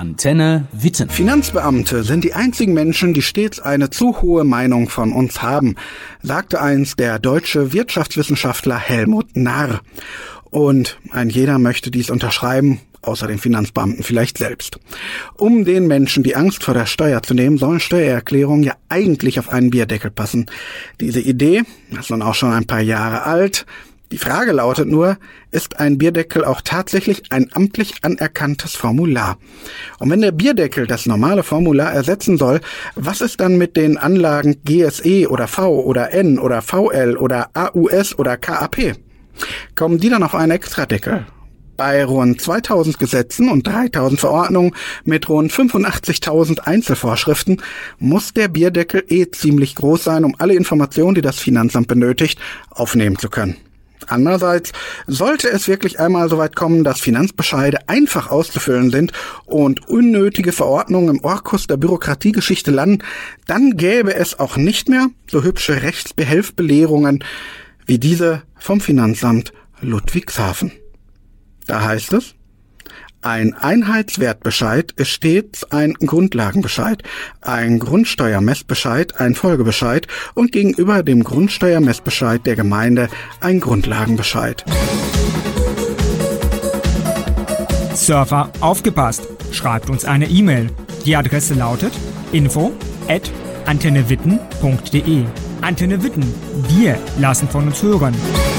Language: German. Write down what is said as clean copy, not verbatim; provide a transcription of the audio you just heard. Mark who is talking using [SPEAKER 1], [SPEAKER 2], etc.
[SPEAKER 1] Antenne Witten.
[SPEAKER 2] Finanzbeamte sind die einzigen Menschen, die stets eine zu hohe Meinung von uns haben, sagte einst der deutsche Wirtschaftswissenschaftler Helmut Narr. Und ein jeder möchte dies unterschreiben, außer den Finanzbeamten vielleicht selbst. Um den Menschen die Angst vor der Steuer zu nehmen, sollen Steuererklärungen ja eigentlich auf einen Bierdeckel passen. Diese Idee ist nun auch schon ein paar Jahre alt. Die Frage lautet nur, ist ein Bierdeckel auch tatsächlich ein amtlich anerkanntes Formular? Und wenn der Bierdeckel das normale Formular ersetzen soll, was ist dann mit den Anlagen GSE oder V oder N oder VL oder AUS oder KAP? Kommen die dann auf einen Extradeckel? Bei rund 2000 Gesetzen und 3000 Verordnungen mit rund 85.000 Einzelvorschriften muss der Bierdeckel ziemlich groß sein, um alle Informationen, die das Finanzamt benötigt, aufnehmen zu können. Andererseits sollte es wirklich einmal so weit kommen, dass Finanzbescheide einfach auszufüllen sind und unnötige Verordnungen im Orkus der Bürokratiegeschichte landen, dann gäbe es auch nicht mehr so hübsche Rechtsbehelfsbelehrungen wie diese vom Finanzamt Ludwigshafen. Da heißt es: Ein Einheitswertbescheid ist stets ein Grundlagenbescheid, ein Grundsteuermessbescheid ein Folgebescheid und gegenüber dem Grundsteuermessbescheid der Gemeinde ein Grundlagenbescheid.
[SPEAKER 3] Surfer, aufgepasst! Schreibt uns eine E-Mail. Die Adresse lautet info@antennewitten.de. Antenne Witten. Wir lassen von uns hören.